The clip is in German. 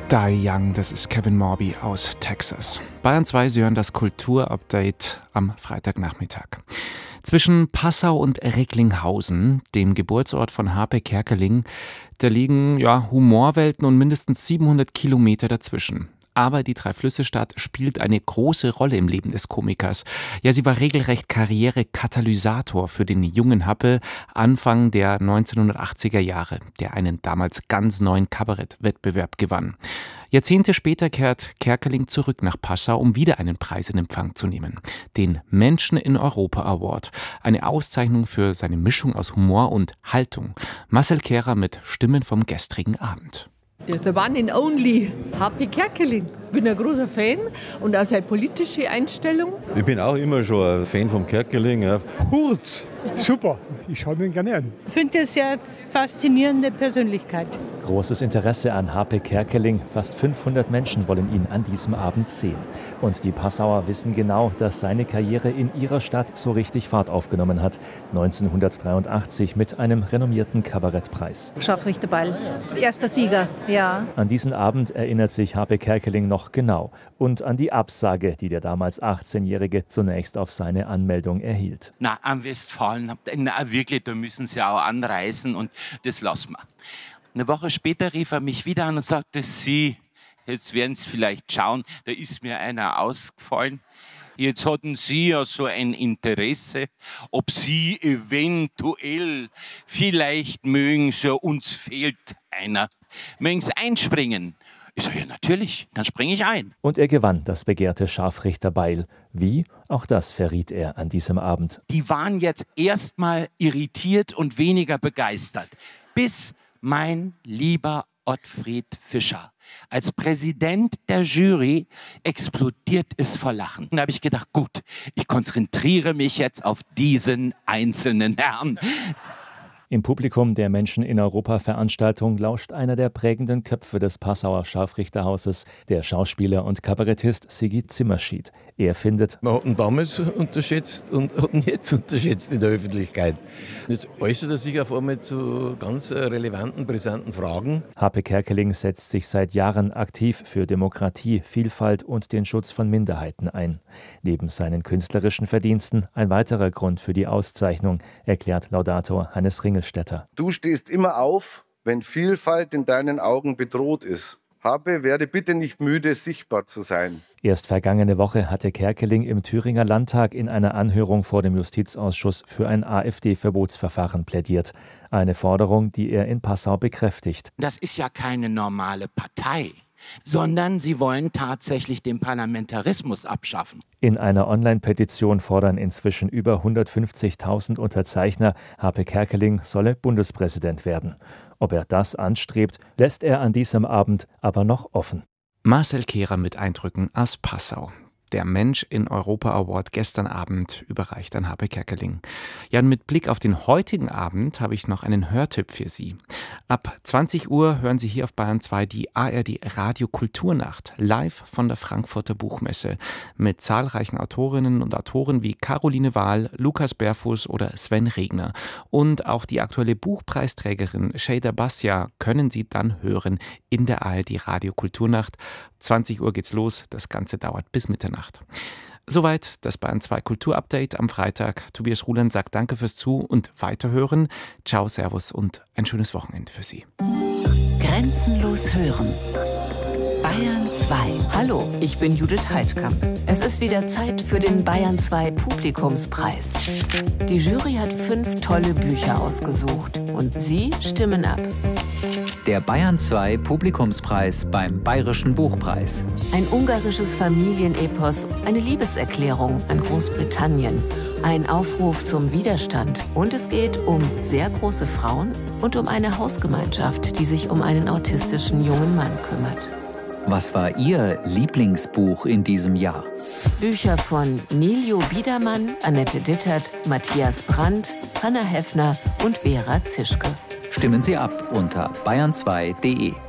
Die Young, das ist Kevin Morby aus Texas. Bayern 2, Sie hören das Kulturupdate am Freitagnachmittag. Zwischen Passau und Recklinghausen, dem Geburtsort von Harpe Kerkeling, da liegen Humorwelten und mindestens 700 Kilometer dazwischen. Aber die Dreiflüsse-Stadt spielt eine große Rolle im Leben des Komikers. Ja, sie war regelrecht Karrierekatalysator für den jungen Happe Anfang der 1980er Jahre, der einen damals ganz neuen Kabarettwettbewerb gewann. Jahrzehnte später kehrt Kerkeling zurück nach Passau, um wieder einen Preis in Empfang zu nehmen. Den Menschen in Europa Award. Eine Auszeichnung für seine Mischung aus Humor und Haltung. Marcel Kehrer mit Stimmen vom gestrigen Abend. The one and only Harpe Kerkeling. Ich bin ein großer Fan und auch seine politische Einstellung. Ich bin auch immer schon ein Fan vom Kerkeling. Ja. Gut, super, ich schaue mir ihn gerne an. Ich finde es eine sehr faszinierende Persönlichkeit. Großes Interesse an Harpe Kerkeling. Fast 500 Menschen wollen ihn an diesem Abend sehen. Und die Passauer wissen genau, dass seine Karriere in ihrer Stadt so richtig Fahrt aufgenommen hat. 1983 mit einem renommierten Kabarettpreis. Scharfrichterball, erster Sieger, ja. An diesen Abend erinnert sich Harpe Kerkeling noch genau. Und an die Absage, die der damals 18-Jährige zunächst auf seine Anmeldung erhielt. Na, am Westfalen, wirklich, da müssen sie auch anreisen und das lassen wir. Eine Woche später rief er mich wieder an und sagte, Sie, jetzt werden Sie vielleicht schauen, da ist mir einer ausgefallen. Jetzt hatten Sie ja so ein Interesse, ob Sie eventuell vielleicht mögen, so uns fehlt einer. Mögen Sie einspringen? Ich sage, ja natürlich, dann springe ich ein. Und er gewann das begehrte Scharfrichterbeil. Wie? Auch das verriet er an diesem Abend. Die waren jetzt erstmal irritiert und weniger begeistert. Bis mein lieber Ottfried Fischer als Präsident der Jury explodiert es vor Lachen. Und da habe ich gedacht, gut, ich konzentriere mich jetzt auf diesen einzelnen Herrn. Im Publikum der Menschen in Europa-Veranstaltung lauscht einer der prägenden Köpfe des Passauer Scharfrichterhauses, der Schauspieler und Kabarettist Sigi Zimmerschied. Er findet, man hat ihn damals unterschätzt und hat ihn jetzt unterschätzt in der Öffentlichkeit. Jetzt äußert er sich auf einmal zu ganz relevanten, brisanten Fragen. Harpe Kerkeling setzt sich seit Jahren aktiv für Demokratie, Vielfalt und den Schutz von Minderheiten ein. Neben seinen künstlerischen Verdiensten ein weiterer Grund für die Auszeichnung, erklärt Laudator Hannes Ringelstetter. Du stehst immer auf, wenn Vielfalt in deinen Augen bedroht ist. Harpe, werde bitte nicht müde, sichtbar zu sein. Erst vergangene Woche hatte Kerkeling im Thüringer Landtag in einer Anhörung vor dem Justizausschuss für ein AfD-Verbotsverfahren plädiert. Eine Forderung, die er in Passau bekräftigt. Das ist ja keine normale Partei, sondern sie wollen tatsächlich den Parlamentarismus abschaffen. In einer Online-Petition fordern inzwischen über 150.000 Unterzeichner, Harpe Kerkeling solle Bundespräsident werden. Ob er das anstrebt, lässt er an diesem Abend aber noch offen. Marcel Kehrer mit Eindrücken aus Passau. Der Mensch in Europa Award gestern Abend überreicht an Harpe Kerkeling. Ja, und mit Blick auf den heutigen Abend habe ich noch einen Hörtipp für Sie. Ab 20 Uhr hören Sie hier auf Bayern 2 die ARD Radio Kulturnacht live von der Frankfurter Buchmesse mit zahlreichen Autorinnen und Autoren wie Caroline Wahl, Lukas Berfuß oder Sven Regner. Und auch die aktuelle Buchpreisträgerin Şeyda Basya können Sie dann hören in der ARD Radio Kulturnacht. 20 Uhr geht's los, das Ganze dauert bis Mitternacht. Soweit das Bayern 2 Kulturupdate am Freitag. Tobias Ruhland sagt Danke fürs Zu- und Weiterhören. Ciao, Servus und ein schönes Wochenende für Sie. Grenzenlos hören. Bayern 2. Hallo, ich bin Judith Heidkamp. Es ist wieder Zeit für den Bayern 2 Publikumspreis. Die Jury hat 5 tolle Bücher ausgesucht und Sie stimmen ab. Der Bayern 2 Publikumspreis beim Bayerischen Buchpreis. Ein ungarisches Familienepos, eine Liebeserklärung an Großbritannien, ein Aufruf zum Widerstand und es geht um sehr große Frauen und um eine Hausgemeinschaft, die sich um einen autistischen jungen Mann kümmert. Was war Ihr Lieblingsbuch in diesem Jahr? Bücher von Niljo Biedermann, Annette Dittert, Matthias Brandt, Hanna Heffner und Vera Zischke. Stimmen Sie ab unter bayern2.de.